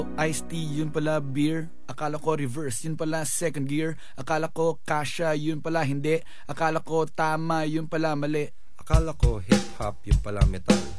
iced tea, yun pala beer. Akala ko reverse, yun pala second gear. Akala ko kasha, yun pala hindi. Akala ko tama, yun pala mali. Akala ko hip-hop, yung pala metal.